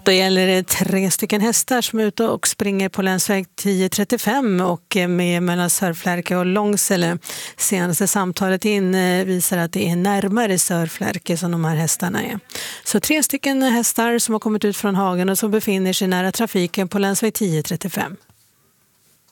Då gäller det 3 stycken hästar som är ute och springer på länsväg 1035 och med mellan Sörflärke och Långsele. Senaste samtalet in visar att det är närmare Sörflärke som de här hästarna är. Så 3 stycken hästar som har kommit ut från hagen och som befinner sig nära trafiken på länsväg 1035.